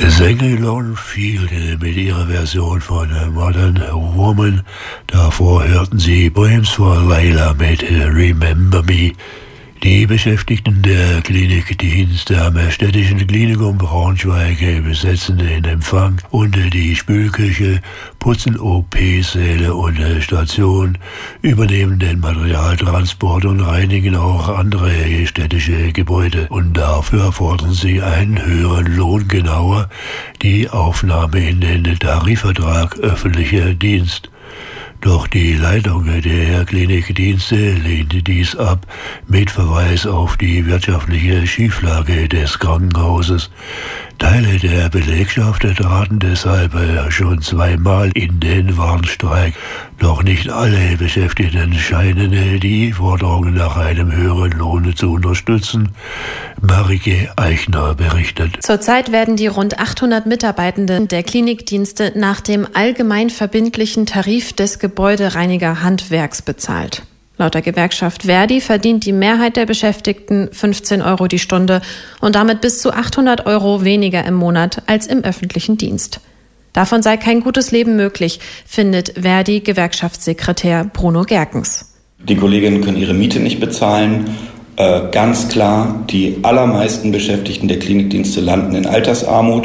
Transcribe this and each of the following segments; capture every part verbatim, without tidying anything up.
Single on Field mit ihrer Version von Modern Woman. Davor hörten Sie Poems for Layla mit Remember Me. Die Beschäftigten der Klinikdienste am städtischen Klinikum Braunschweig besetzen den Empfang und die Spülküche, putzen O P-Säle und Stationen, übernehmen den Materialtransport und reinigen auch andere städtische Gebäude. Und dafür fordern sie einen höheren Lohn, genauer die Aufnahme in den Tarifvertrag öffentlicher Dienst. Doch die Leitung der Klinikdienste lehnte dies ab, mit Verweis auf die wirtschaftliche Schieflage des Krankenhauses. Teile der Belegschaft traten deshalb schon zweimal in den Warnstreik. Doch nicht alle Beschäftigten scheinen die Forderungen nach einem höheren Lohn zu unterstützen. Marike Eichner berichtet. Zurzeit werden die rund achthundert Mitarbeitenden der Klinikdienste nach dem allgemein verbindlichen Tarif des Gebäudereinigerhandwerks bezahlt. Laut der Gewerkschaft Verdi verdient die Mehrheit der Beschäftigten fünfzehn Euro die Stunde und damit bis zu achthundert Euro weniger im Monat als im öffentlichen Dienst. Davon sei kein gutes Leben möglich, findet Verdi-Gewerkschaftssekretär Bruno Gerkens. Die Kolleginnen können ihre Miete nicht bezahlen. Äh, ganz klar, die allermeisten Beschäftigten der Klinikdienste landen in Altersarmut.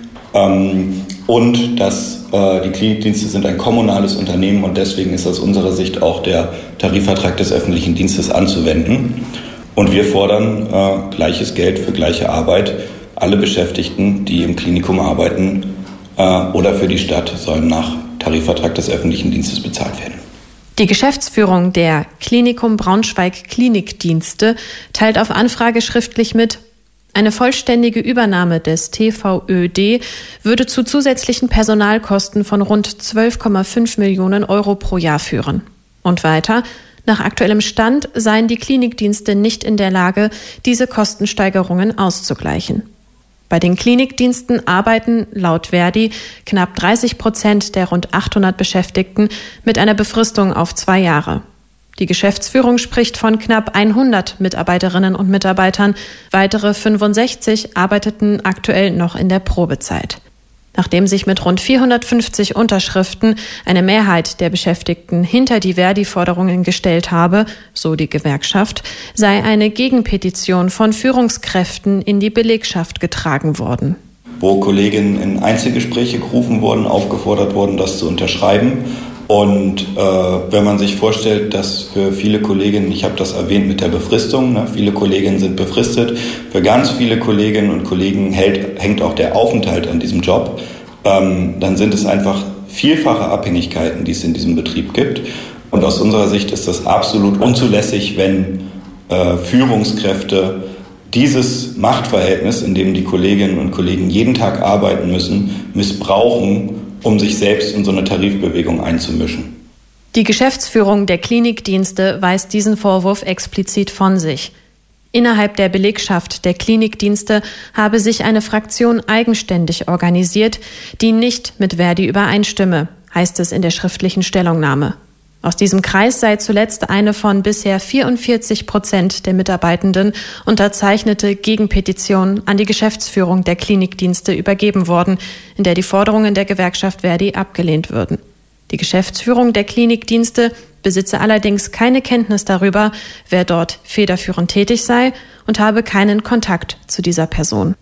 Ähm, und dass äh, die Klinikdienste sind ein kommunales Unternehmen und deswegen ist aus unserer Sicht auch der Tarifvertrag des öffentlichen Dienstes anzuwenden. Und wir fordern äh, gleiches Geld für gleiche Arbeit. Alle Beschäftigten, die im Klinikum arbeiten äh, oder für die Stadt, sollen nach Tarifvertrag des öffentlichen Dienstes bezahlt werden. Die Geschäftsführung der Klinikum Braunschweig Klinikdienste teilt auf Anfrage schriftlich mit, eine vollständige Übernahme des T V Ö D würde zu zusätzlichen Personalkosten von rund zwölf Komma fünf Millionen Euro pro Jahr führen. Und weiter, nach aktuellem Stand seien die Klinikdienste nicht in der Lage, diese Kostensteigerungen auszugleichen. Bei den Klinikdiensten arbeiten laut Verdi knapp dreißig Prozent der rund achthundert Beschäftigten mit einer Befristung auf zwei Jahre. Die Geschäftsführung spricht von knapp hundert Mitarbeiterinnen und Mitarbeitern. Weitere fünfundsechzig arbeiteten aktuell noch in der Probezeit. Nachdem sich mit rund vierhundertfünfzig Unterschriften eine Mehrheit der Beschäftigten hinter die Verdi-Forderungen gestellt habe, so die Gewerkschaft, sei eine Gegenpetition von Führungskräften in die Belegschaft getragen worden. Wo Kolleginnen in Einzelgespräche gerufen wurden, aufgefordert wurden, das zu unterschreiben. Und äh, wenn man sich vorstellt, dass für viele Kolleginnen, ich habe das erwähnt mit der Befristung, ne, viele Kolleginnen sind befristet, für ganz viele Kolleginnen und Kollegen hält, hängt auch der Aufenthalt an diesem Job, ähm, dann sind es einfach vielfache Abhängigkeiten, die es in diesem Betrieb gibt. Und aus unserer Sicht ist das absolut unzulässig, wenn äh, Führungskräfte dieses Machtverhältnis, in dem die Kolleginnen und Kollegen jeden Tag arbeiten müssen, missbrauchen, um sich selbst in so eine Tarifbewegung einzumischen. Die Geschäftsführung der Klinikdienste weist diesen Vorwurf explizit von sich. Innerhalb der Belegschaft der Klinikdienste habe sich eine Fraktion eigenständig organisiert, die nicht mit Verdi übereinstimme, heißt es in der schriftlichen Stellungnahme. Aus diesem Kreis sei zuletzt eine von bisher vierundvierzig Prozent der Mitarbeitenden unterzeichnete Gegenpetition an die Geschäftsführung der Klinikdienste übergeben worden, in der die Forderungen der Gewerkschaft Verdi abgelehnt würden. Die Geschäftsführung der Klinikdienste besitze allerdings keine Kenntnis darüber, wer dort federführend tätig sei und habe keinen Kontakt zu dieser Person.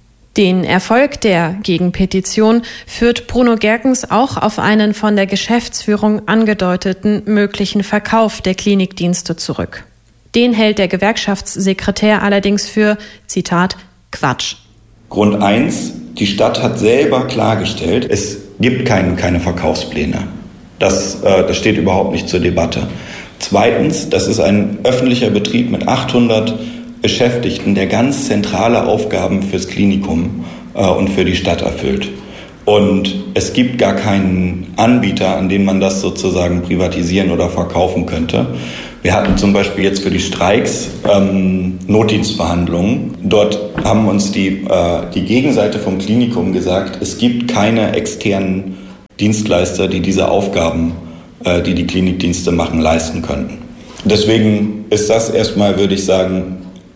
Den Erfolg der Gegenpetition führt Bruno Gerkens auch auf einen von der Geschäftsführung angedeuteten möglichen Verkauf der Klinikdienste zurück. Den hält der Gewerkschaftssekretär allerdings für, Zitat, Quatsch. Grund eins, die Stadt hat selber klargestellt, es gibt kein, keine Verkaufspläne. Das, äh, das steht überhaupt nicht zur Debatte. Zweitens, das ist ein öffentlicher Betrieb mit achthundert Beschäftigten, der ganz zentrale Aufgaben fürs Klinikum äh, und für die Stadt erfüllt. Und es gibt gar keinen Anbieter, an den man das sozusagen privatisieren oder verkaufen könnte. Wir hatten zum Beispiel jetzt für die Streiks ähm, Notdienstverhandlungen. Dort haben uns die, äh, die Gegenseite vom Klinikum gesagt, es gibt keine externen Dienstleister, die diese Aufgaben, äh, die die Klinikdienste machen, leisten könnten. Deswegen ist das erstmal, würde ich sagen,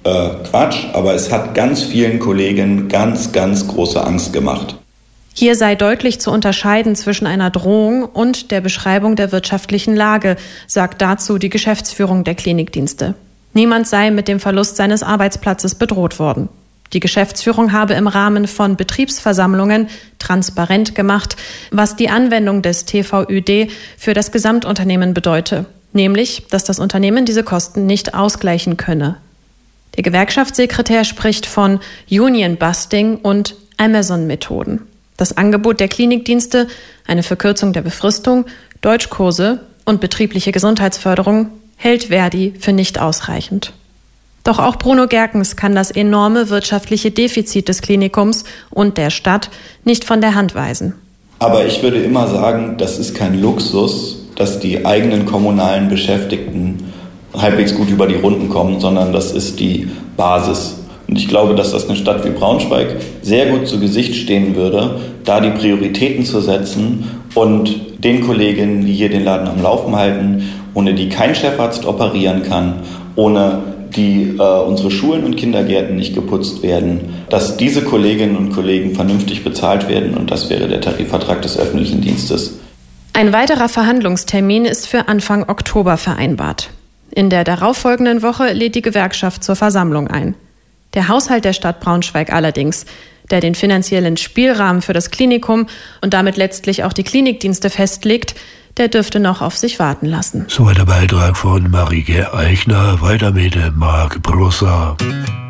äh, Quatsch, aber es hat ganz vielen Kollegen ganz, ganz große Angst gemacht. Hier sei deutlich zu unterscheiden zwischen einer Drohung und der Beschreibung der wirtschaftlichen Lage, sagt dazu die Geschäftsführung der Klinikdienste. Niemand sei mit dem Verlust seines Arbeitsplatzes bedroht worden. Die Geschäftsführung habe im Rahmen von Betriebsversammlungen transparent gemacht, was die Anwendung des T V Ö D für das Gesamtunternehmen bedeute, nämlich, dass das Unternehmen diese Kosten nicht ausgleichen könne. Der Gewerkschaftssekretär spricht von Union-Busting und Amazon-Methoden. Das Angebot der Klinikdienste, eine Verkürzung der Befristung, Deutschkurse und betriebliche Gesundheitsförderung hält Verdi für nicht ausreichend. Doch auch Bruno Gerkens kann das enorme wirtschaftliche Defizit des Klinikums und der Stadt nicht von der Hand weisen. Aber ich würde immer sagen, das ist kein Luxus, dass die eigenen kommunalen Beschäftigten halbwegs gut über die Runden kommen, sondern das ist die Basis. Und ich glaube, dass das eine Stadt wie Braunschweig sehr gut zu Gesicht stehen würde, da die Prioritäten zu setzen und den Kolleginnen, die hier den Laden am Laufen halten, ohne die kein Chefarzt operieren kann, ohne die äh, unsere Schulen und Kindergärten nicht geputzt werden, dass diese Kolleginnen und Kollegen vernünftig bezahlt werden, und das wäre der Tarifvertrag des öffentlichen Dienstes. Ein weiterer Verhandlungstermin ist für Anfang Oktober vereinbart. In der darauffolgenden Woche lädt die Gewerkschaft zur Versammlung ein. Der Haushalt der Stadt Braunschweig allerdings, der den finanziellen Spielrahmen für das Klinikum und damit letztlich auch die Klinikdienste festlegt, der dürfte noch auf sich warten lassen. So der Beitrag von Marike Eichner, weiter mit Marc Brusser.